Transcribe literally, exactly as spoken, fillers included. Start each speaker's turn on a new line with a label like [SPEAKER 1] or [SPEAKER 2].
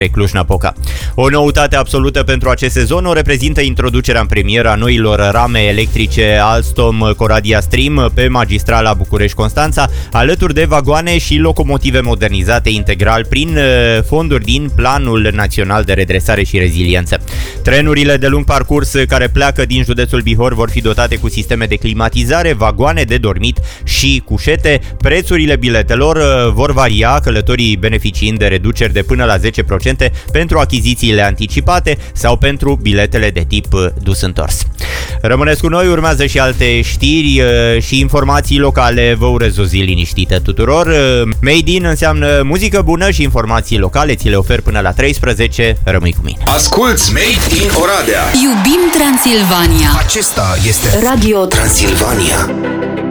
[SPEAKER 1] Cluj-Napoca. O noutate absolută pentru acest sezon o reprezintă introducerea în premieră a noilor rame electrice Alstom Coradia Stream pe magistrala București-Constanța, alături de vagoane și locomotive modernizate integral prin fonduri din Planul Național de Redresare și Reziliență. Trenurile de lung parcurs care pleacă din județul Bihor vor fi dotate cu sisteme de climatizare, vagoane de dormit și cușete. Prețurile biletelor vor varia, călătorii beneficiind de reduceri de până la zece la sută pentru achizițiile anticipate sau pentru biletele de tip dus-întors. Rămâneți cu noi, urmează și alte știri și informații locale. Vă urez o zi liniștită tuturor. Made in înseamnă muzică bună și informații locale, ți le ofer până la treisprezece. Rămâi cu mine.
[SPEAKER 2] Asculți Made in Oradea.
[SPEAKER 3] Iubim Transilvania.
[SPEAKER 2] Acesta este
[SPEAKER 3] Radio
[SPEAKER 2] Transilvania.